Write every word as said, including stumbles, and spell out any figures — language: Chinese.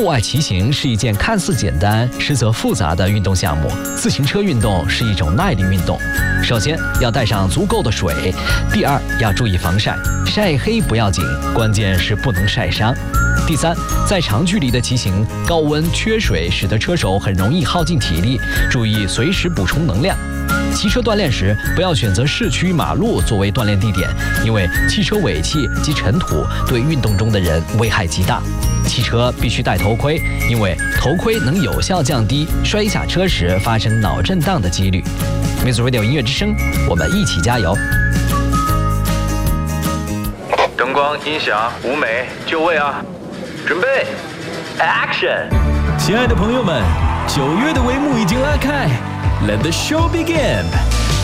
户外骑行是一件看似简单，实则复杂的运动项目。自行车运动是一种耐力运动。首先要带上足够的水，第二要注意防晒，晒黑不要紧，关键是不能晒伤。第三，在长距离的骑行，高温缺水使得车手很容易耗尽体力，注意随时补充能量。骑车锻炼时，不要选择市区马路作为锻炼地点，因为汽车尾气及尘土对运动中的人危害极大。骑车必须戴头盔，因为头盔能有效降低摔下车时发生脑震荡的几率。Music Radio 音乐之声，我们一起加油！ 灯光、音响、舞美，就位啊！准备 ，Action！ 亲爱的朋友们，九月的帷幕已经拉开 ，Let the show begin！